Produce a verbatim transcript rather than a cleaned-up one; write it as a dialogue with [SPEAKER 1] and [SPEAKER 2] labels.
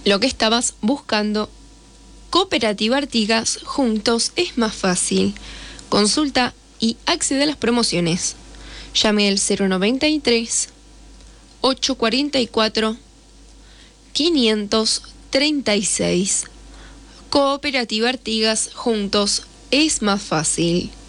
[SPEAKER 1] lo que estabas buscando. Cooperativa Artigas, juntos es más fácil. Consulta y accede a las promociones. Llame al cero noventa y tres, ochocientos cuarenta y cuatro, quinientos treinta y seis. Cooperativa Artigas, juntos es más fácil.